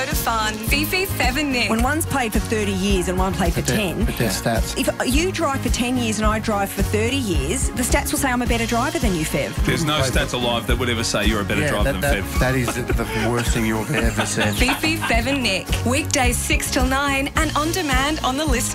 of fun. Fifi, Fev and Nick. When one's played for 30 years and one played for 10, But their stats. if you drive for 10 years and I drive for 30 years, the stats will say I'm a better driver than you, Fev. There's no stats alive that would ever say you're a better driver than Fev. That is the worst thing you've ever said. Fifi, Fev and Nick. Weekdays 6 till 9 and on demand on the Listen